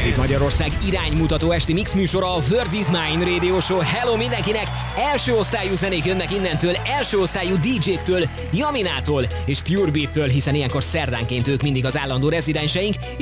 Közép-Magyarország iránymutató esti mix műsora, a Word is Mine Radio Show. Hello mindenkinek! Első osztályú zenék jönnek innentől, első osztályú DJ-któl, Jaminától és Pure Beat-től, hiszen ilyenkor szerdánként ők mindig az állandó rezidenseink,